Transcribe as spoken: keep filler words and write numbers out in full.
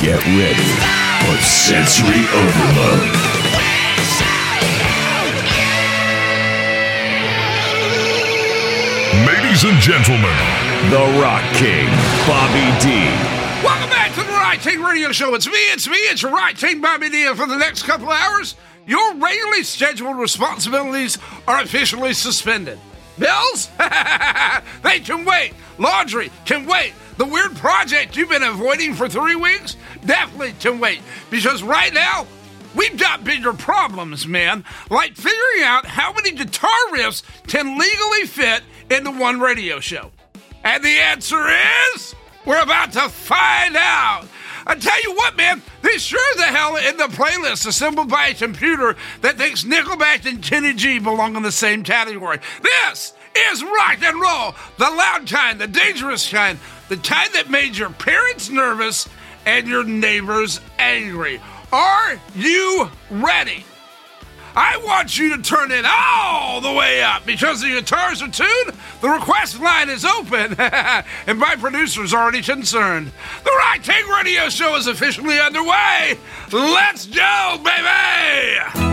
Get ready for sensory overload. Ladies and gentlemen, The Rock King, Bobby D. Welcome back to the Rock King Radio Show. It's me, it's me, it's your Rock King, Bobby D. And for the next couple of hours, your regularly scheduled responsibilities are officially suspended. Bills? They can wait. Laundry can wait. The weird project you've been avoiding for three weeks definitely can wait. Because right now, we've got bigger problems, man. Like figuring out how many guitar riffs can legally fit into one radio show. And the answer is, we're about to find out. I tell you what, man, this sure as the hell in the playlist assembled by a computer that thinks Nickelback and Kenny G belong in the same category. This is rock and roll, the loud kind, the dangerous kind, the kind that made your parents nervous and your neighbors angry. Are you ready? I want you to turn it all the way up because the guitars are tuned, the request line is open, and my producer's already concerned. The Rock King Radio Show is officially underway. Let's go, baby!